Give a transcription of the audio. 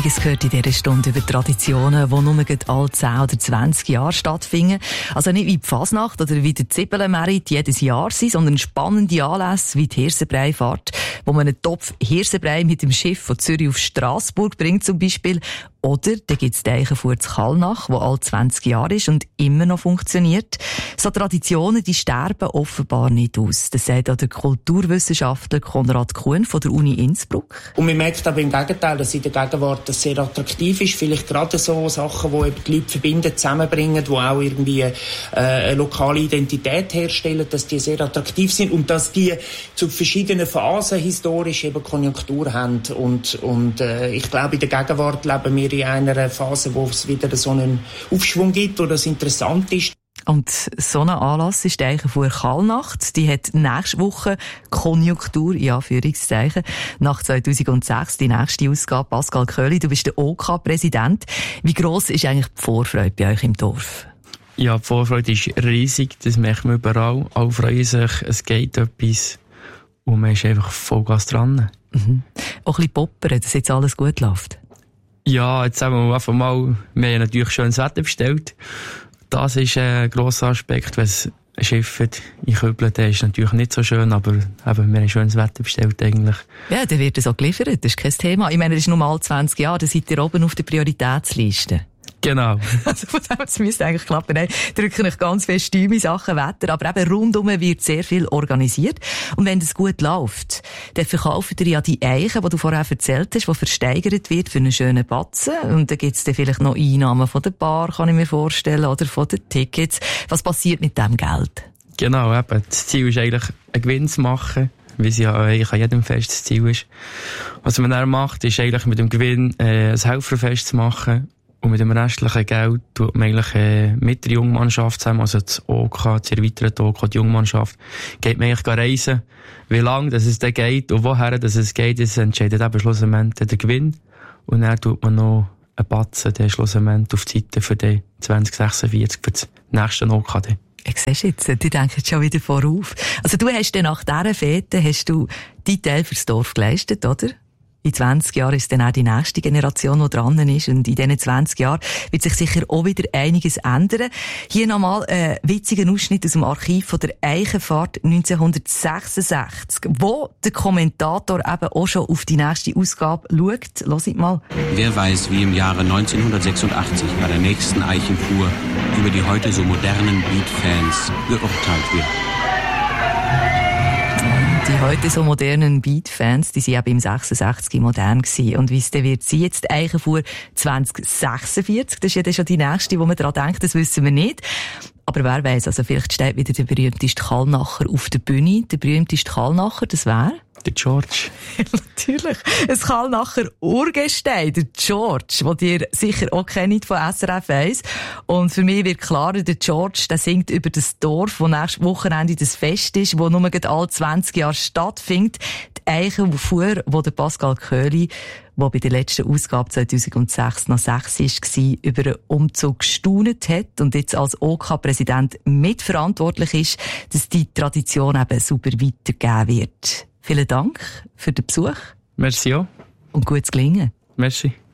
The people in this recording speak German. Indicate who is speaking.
Speaker 1: einiges gehört in dieser Stunde über Traditionen, die nur alle 10 oder 20 Jahre stattfinden. Also nicht wie die Fasnacht oder wie der Zibbelenmerit jedes Jahr sind, sondern spannende Anlässe wie die Hirsenbreifahrt, wo man einen Topf Hirsenbrei mit dem Schiff von Zürich auf Straßburg bringt zum Beispiel. Oder da gibt es die Eichenfuhr zu Kallnach, die alle 20 Jahre ist und immer noch funktioniert. So Traditionen, die sterben offenbar nicht aus. Das sagt auch der Kulturwissenschaftler Konrad Kuhn von der Uni Innsbruck.
Speaker 2: Und man merkt aber im Gegenteil, dass in der Gegenwart das sehr attraktiv ist. Vielleicht gerade so Sachen, die eben die Leute verbinden, zusammenbringen, die auch irgendwie eine lokale Identität herstellen, dass die sehr attraktiv sind und dass die zu verschiedenen Phasen historisch eben Konjunktur haben. Und ich glaube, in der Gegenwart leben wir in einer Phase, wo es wieder so einen Aufschwung gibt, wo das interessant ist.
Speaker 1: Und so ein Anlass ist die Eichenfuhr Kallnacht. Die hat nächste Woche Konjunktur, in Anführungszeichen. Nach 2006 die nächste Ausgabe. Pascal Köhli, du bist der OK-Präsident. Wie gross ist eigentlich die Vorfreude bei euch im Dorf?
Speaker 3: Ja, die Vorfreude ist riesig. Das merkt man überall. Alle freuen sich, es geht etwas. Und man ist einfach Vollgas dran.
Speaker 1: Mhm. Auch ein bisschen poppern, dass jetzt alles gut läuft.
Speaker 3: Ja, jetzt haben wir einfach mal, wir haben natürlich schönes Wetter bestellt. Das ist ein grosser Aspekt, wenn es ein Schiff in Köbeln, der ist natürlich nicht so schön, aber eben, wir haben schönes Wetter bestellt eigentlich.
Speaker 1: Ja, dann wird es auch geliefert, das ist kein Thema. Ich meine, das ist normal 20 Jahre, da seid ihr oben auf der Prioritätsliste.
Speaker 3: Genau.
Speaker 1: Also von dem, das müsste eigentlich klappen. Nein, drücken euch ganz fest in Sachen Wetter, aber eben rundum wird sehr viel organisiert. Und wenn das gut läuft, dann verkauft ihr ja die Eichen, die du vorher erzählt hast, die versteigert wird für einen schönen Batzen. Und dann gibt's dann vielleicht noch Einnahmen von der Bar, kann ich mir vorstellen, oder von den Tickets. Was passiert mit dem Geld?
Speaker 3: Genau, eben. Das Ziel ist eigentlich, einen Gewinn zu machen, wie es ja eigentlich an jedem Fest das Ziel ist. Was man dann macht, ist eigentlich mit dem Gewinn ein Helferfest zu machen. Und mit dem restlichen Geld tut man eigentlich mit der Jungmannschaft zusammen, also das OK, das erweiterte OK, die Jungmannschaft, geht man eigentlich reisen. Wie lange es dann geht und woher es geht, das entscheidet eben schlussendlich der Gewinn. Und dann tut man noch einen Batzen, der schlussendlich auf die Seite für den 2046, für das nächste OK.
Speaker 1: Ich sehe jetzt, die denken schon wieder vorauf. Also du hast dann nach dieser Fete, hast du deinen Teil fürs Dorf geleistet, oder? In 20 Jahren ist dann auch die nächste Generation, die dran ist. Und in diesen 20 Jahren wird sich sicher auch wieder einiges ändern. Hier nochmal ein witziger Ausschnitt aus dem Archiv von der Eichenfahrt 1966, wo der Kommentator eben auch schon auf die nächste Ausgabe schaut. Hört mal.
Speaker 4: Wer weiß, wie im Jahre 1986 bei der nächsten Eichenfuhr über die heute so modernen Beat-Fans geurteilt wird.
Speaker 1: Die heute so modernen Beat-Fans, die sind eben im 66 modern gewesen. Und wie es dann wird sein, jetzt die Eichenfuhr 2046, das ist ja dann schon die nächste, wo man daran denkt, das wissen wir nicht. Aber wer weiss, also vielleicht steht wieder der berühmteste Kallnacher auf der Bühne. Der berühmteste Kallnacher, das wäre?
Speaker 3: Der George.
Speaker 1: Natürlich. Ein Kallnacher Urgestein, der George, den ihr sicher auch kennt von SRF 1. Und für mich wird klarer, der George, der singt über das Dorf, wo nächstes Wochenende das Fest ist, wo nur alle 20 Jahre stattfindet. Die Eichenfuhr, wo der Pascal Köhli, der bei der letzten Ausgabe 2006 noch 6 war, über einen Umzug gestaunet hat und jetzt als OK-Präsident mitverantwortlich ist, dass die Tradition eben super weitergegeben wird. Vielen Dank für den Besuch.
Speaker 3: Merci auch.
Speaker 1: Und gutes Gelingen.
Speaker 3: Merci.